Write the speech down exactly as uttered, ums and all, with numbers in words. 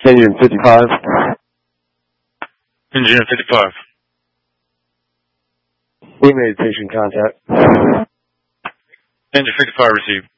Engine fifty-five. Engine fifty-five. We made station contact. Engine fifty-five received.